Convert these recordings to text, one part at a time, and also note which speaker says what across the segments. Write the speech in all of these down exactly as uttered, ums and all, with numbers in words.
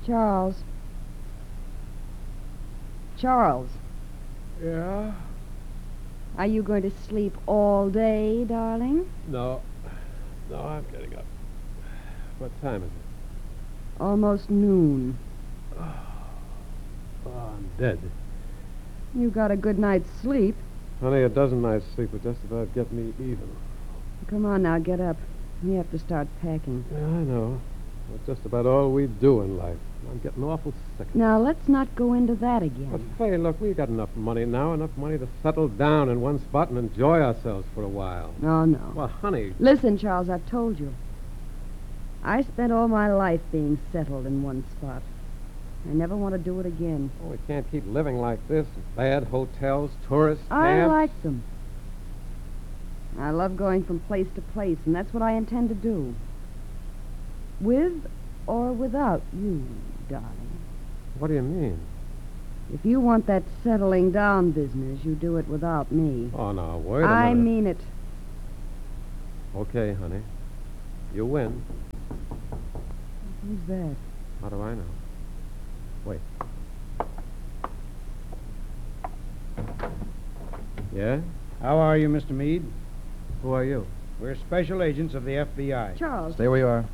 Speaker 1: Charles. Charles,
Speaker 2: Yeah?
Speaker 1: are you going to sleep all day, darling?
Speaker 2: No. No, I'm getting up. What time is it?
Speaker 1: Almost noon.
Speaker 2: Oh, I'm dead.
Speaker 1: You got a good night's sleep.
Speaker 2: Honey, a dozen nights sleep would just about get me even.
Speaker 1: Come on now, get up. We have to start packing.
Speaker 2: Yeah, I know. That's just about all we do in life. I'm getting awful sick.
Speaker 1: Now, let's not go into that again.
Speaker 2: But, Fay, look, we've got enough money now, enough money to settle down in one spot and enjoy ourselves for a while.
Speaker 1: No, no.
Speaker 2: Well, honey...
Speaker 1: Listen, Charles, I've told you. I spent all my life being settled in one spot. I never want to do it again.
Speaker 2: Oh, we can't keep living like this. Bad hotels, tourists,
Speaker 1: I
Speaker 2: camps.
Speaker 1: like them. I love going from place to place, and that's what I intend to do. With or without you, darling.
Speaker 2: What do you mean?
Speaker 1: If you want that settling down business, you do it without me.
Speaker 2: Oh, no, wait a
Speaker 1: I
Speaker 2: minute.
Speaker 1: mean it.
Speaker 2: Okay, honey. You win.
Speaker 1: Who's that?
Speaker 2: How do I know? Wait. Yeah?
Speaker 3: How are you, Mister Meade?
Speaker 2: Who are you?
Speaker 3: We're special agents of the F B I.
Speaker 1: Charles.
Speaker 4: Stay where you are.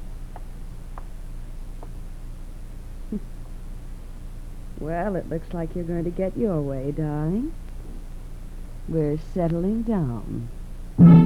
Speaker 1: Well, it looks like you're going to get your way, darling. We're settling down.